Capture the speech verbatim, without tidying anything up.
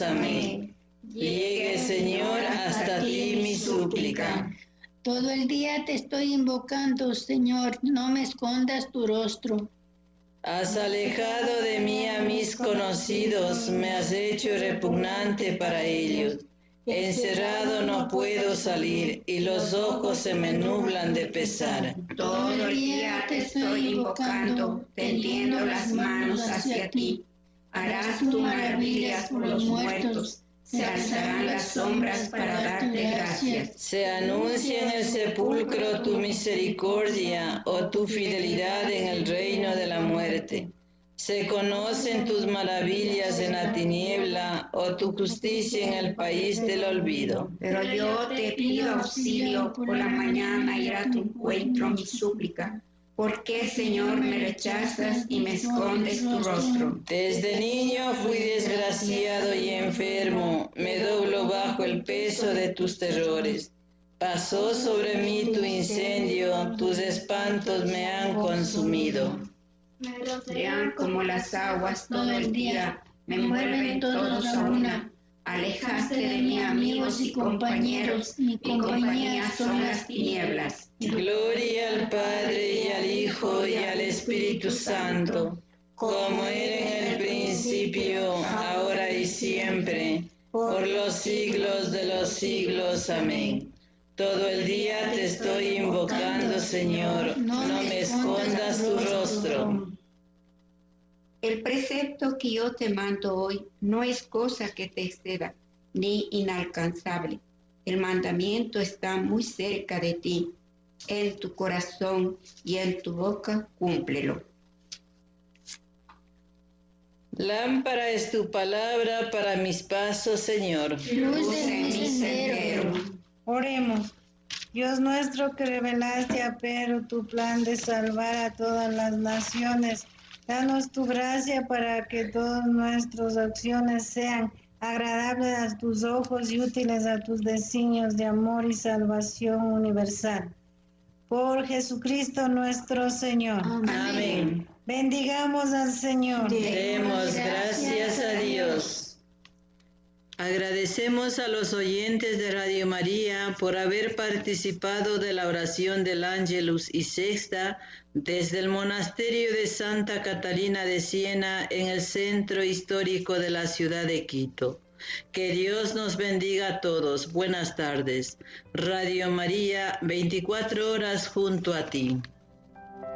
Amén. Llegue, Señor, hasta ti mi súplica. Todo el día te estoy invocando, Señor, no me escondas tu rostro. Has alejado de mí a mis conocidos, me has hecho repugnante para ellos. Encerrado no puedo salir y los ojos se me nublan de pesar. Todo el día te estoy invocando, tendiendo las manos hacia ti. Harás tú maravillas por los muertos, se alzarán las sombras para darte gracias. Se anuncia en el sepulcro tu misericordia o tu fidelidad en el reino de la muerte. Se conocen tus maravillas en la tiniebla o tu justicia en el país del olvido. Pero yo te pido auxilio, por la mañana irá a tu encuentro mi súplica. ¿Por qué, Señor, me rechazas y me escondes tu rostro? Desde niño fui desgraciado y enfermo, me doblo bajo el peso de tus terrores. Pasó sobre mí tu incendio, tus espantos me han consumido. Me rodean como las aguas todo el día, me envuelven todos a una. Alejaste de mí amigos y compañeros, mi compañía son las tinieblas. Gloria al Padre y al Hijo y al Espíritu Santo, como era en el principio, ahora y siempre, por los siglos de los siglos. Amén. Todo el día te estoy invocando, Señor, no me escondas tu rostro. El precepto que yo te mando hoy no es cosa que te exceda, ni inalcanzable. El mandamiento está muy cerca de ti, en tu corazón y en tu boca, cúmplelo. Lámpara es tu palabra para mis pasos, Señor. Luz en mi sendero. Oremos. Dios nuestro, que revelaste a Pedro tu plan de salvar a todas las naciones, danos tu gracia para que todas nuestras acciones sean agradables a tus ojos y útiles a tus designios de amor y salvación universal. Por Jesucristo nuestro Señor. Amén. Bendigamos al Señor. Demos gracias a Dios. Agradecemos a los oyentes de Radio María por haber participado de la oración del Ángelus y Sexta desde el monasterio de Santa Catalina de Siena en el centro histórico de la ciudad de Quito. Que Dios nos bendiga a todos. Buenas tardes. Radio María, veinticuatro horas junto a ti.